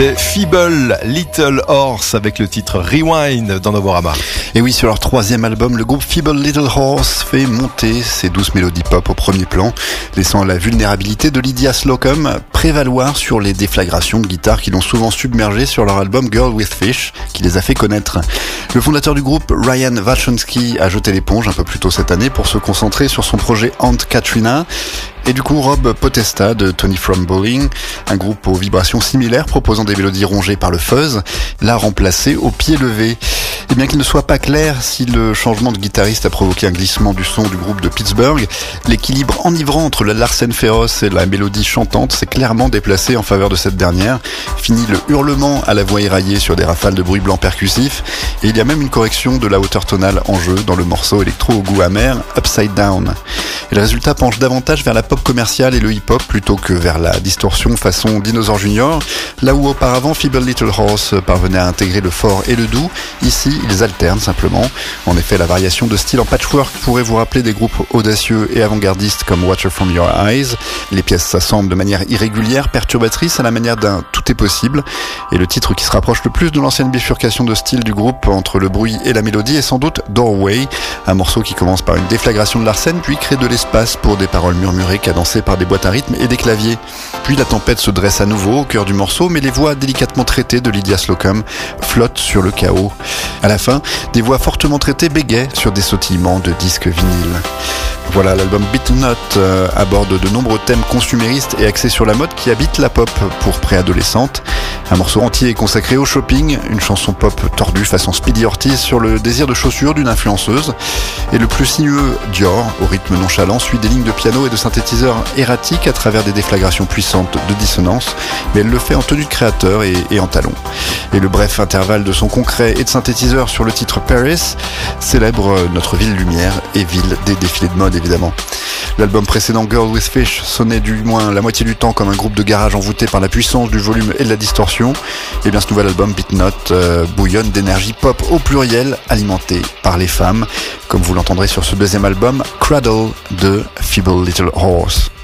Feeble Little Horse avec le titre Rewind dans Novorama. Et oui, sur leur troisième album, le groupe Feeble Little Horse fait monter ses douces mélodies pop au premier plan, laissant la vulnérabilité de Lydia Slocum prévaloir sur les déflagrations de guitare qui l'ont souvent submergé sur leur album Girl with Fish, qui les a fait connaître. Le fondateur du groupe, Ryan Wachenski, a jeté l'éponge un peu plus tôt cette année pour se concentrer sur son projet Aunt Katrina. Et du coup, Rob Potesta de Tony From Bowling, un groupe aux vibrations similaires proposant des mélodies rongées par le fuzz, l'a remplacé au pied levé. Et bien qu'il ne soit pas clair si le changement de guitariste a provoqué un glissement du son du groupe de Pittsburgh, l'équilibre enivrant entre la Larsen féroce et la mélodie chantante s'est clairement déplacé en faveur de cette dernière. Fini le hurlement à la voix éraillée sur des rafales de bruit blanc percussif, et il y a même une correction de la hauteur tonale en jeu dans le morceau électro au goût amer Upside Down. Et le résultat penche davantage vers la pop commerciale et le hip-hop plutôt que vers la distorsion façon Dinosaur Junior. Là où auparavant Feeble Little Horse parvenait à intégrer le fort et le doux, ici ils alternent simplement. En effet, la variation de style en patchwork pourrait vous rappeler des groupes audacieux et avant-gardistes comme Watcher From Your Eyes. Les pièces s'assemblent de manière irrégulière, perturbatrice à la manière d'un Tout est possible. Et le titre qui se rapproche le plus de l'ancienne bifurcation de style du groupe entre le bruit et la mélodie est sans doute Doorway, un morceau qui commence par une déflagration de Larsen puis crée de l'espace pour des paroles murmurées cadencées par des boîtes à rythme et des claviers. Puis la tempête se dresse à nouveau au cœur du morceau, mais les voix délicatement traitées de Lydia Slocum flottent sur le chaos. À la fin, des voix fortement traitées bégayent sur des sautillements de disques vinyles. Voilà, l'album Beat Not aborde de nombreux thèmes consuméristes et axés sur la mode qui habite la pop pour préadolescentes. Un morceau entier est consacré au shopping, une chanson pop tordue façon Speedy Ortiz sur le désir de chaussures d'une influenceuse. Et le plus sinueux Dior, au rythme nonchalant, suit des lignes de piano et de synthétiseurs erratiques à travers des déflagrations puissantes de dissonance, mais elle le fait en tenue de créateur et en talons. Et le bref intervalle de son concret et de synthétiseur sur le titre Paris célèbre notre ville lumière et ville des défilés de mode évidemment. L'album précédent Girl with Fish sonnait du moins la moitié du temps comme un groupe de garage envoûté par la puissance du volume et de la distorsion. Et bien ce nouvel album Beat Not bouillonne d'énergie pop au pluriel alimentée par les femmes, comme vous l'entendrez sur ce deuxième album Cradle de Feeble Little Horse.